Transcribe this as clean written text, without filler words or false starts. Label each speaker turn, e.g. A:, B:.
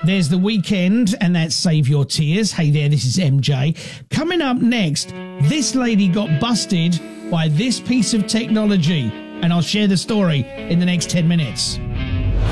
A: There's The Weeknd, and that's Save Your Tears. Hey there, this is MJ. Coming up next, this lady got busted by this piece of technology, and I'll share the story in the next 10 minutes.